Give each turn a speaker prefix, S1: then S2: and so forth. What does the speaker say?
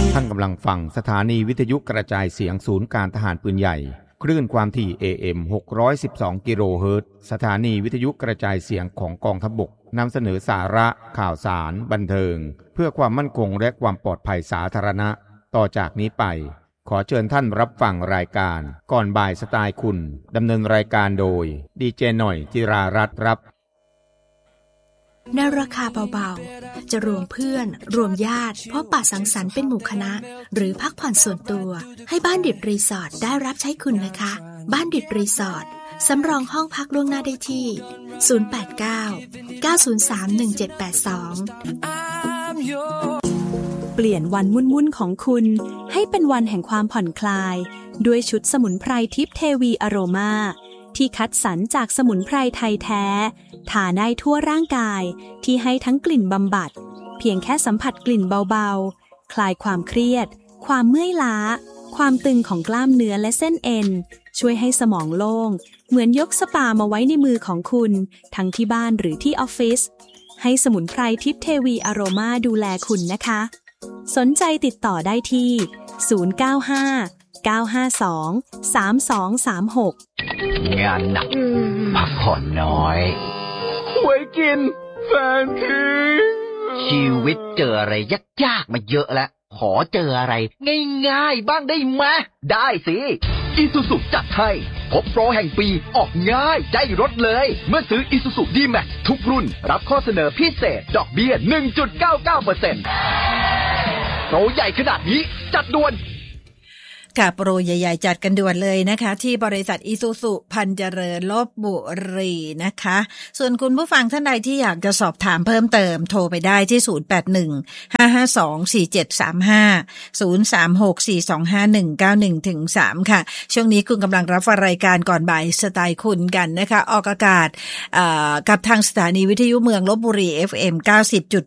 S1: ท่านกำลังฟังสถานีวิทยุกระจายเสียงศูนย์การทหารปืนใหญ่คลื่นความถี่ AM 612 กิโลเฮิรตซ์สถานีวิทยุกระจายเสียงของกองทัพบกนำเสนอสาระข่าวสารบันเทิงเพื่อความมั่นคงและความปลอดภัยสาธารณะต่อจากนี้ไปขอเชิญท่านรับฟังรายการก่อนบ่ายสไตล์คุณดำเนินรายการโดยดีเจหน่อยจิรารัตน์ครับ
S2: ในราคาเบาๆจะรวมเพื่อนรวมญาติพบปะสังสรรค์เป็นหมู่คณะหรือพักผ่อนส่วนตัวให้บ้านดิดรีสอร์ทได้รับใช้คุณนะคะบ้านดิดรีสอร์ทสำรองห้องพักล่วงหน้าได้ที่089 903 1782
S3: เปลี่ยนวันวุ่นๆของคุณให้เป็นวันแห่งความผ่อนคลายด้วยชุดสมุนไพรทิพย์เทวีอโรมาที่คัดสรรจากสมุนไพรไทยแท้ทาได้ทั่วร่างกายที่ให้ทั้งกลิ่นบำบัดเพียงแค่สัมผัสกลิ่นเบาๆคลายความเครียดความเมื่อยล้าความตึงของกล้ามเนื้อและเส้นเอ็นช่วยให้สมองโล่งเหมือนยกสปามาไว้ในมือของคุณทั้งที่บ้านหรือที่ออฟฟิศให้สมุนไพรทิพย์เทวีอโรมาดูแลคุณนะคะสนใจติดต่อได้ที่095 952 3236
S4: งานหนักพักผ่อนน้อย
S5: หวยกินแฟนทิ้ง
S4: ชีวิตเจออะไรยากๆมาเยอะแล้วขอเจออะไรง่ายๆบ้างได้ไหมได้สิIsuzuจัดให้พบโปรแห่งปีออกง่ายได้รถเลยเมื่อซื้อ Isuzu D-Max ทุกรุ่นรับข้อเสนอพิเศษดอกเบี้ย 1.99% โปรใหญ่ขนาดนี้จัดด่วน
S6: กับโปรใหญ่ๆจัดกันด่วนเลยนะคะที่บริษัทอิซูซุพันเจริญลพบุรีนะคะส่วนคุณผู้ฟังท่านใดที่อยากจะสอบถามเพิ่มเติมโทรไปได้ที่0815524735 036425191-3ค่ะช่วงนี้คุณกำลังรับฟังรายการก่อนบ่ายสไตล์คุณกันนะคะออกอากาศกับทางสถานีวิทยุเมืองลพบุรี FM